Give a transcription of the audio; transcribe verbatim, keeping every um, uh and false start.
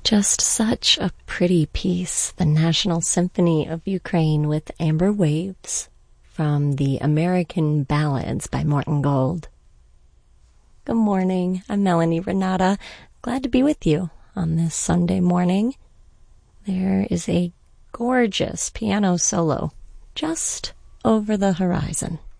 Just such a pretty piece, the National Symphony of Ukraine with Amber Waves from the American Ballads by Morton Gold. Good morning, I'm Melanie Renata. Glad to be with you on this Sunday morning. There is a gorgeous piano solo just over the horizon.